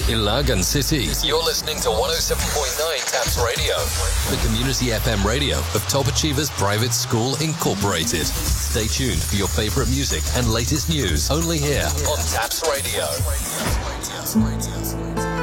Ilagan City. You're listening to 107.9 TAPS Radio, the community FM radio of Top Achievers Private School Incorporated. Stay tuned for your favorite music and latest news only here on TAPS Radio.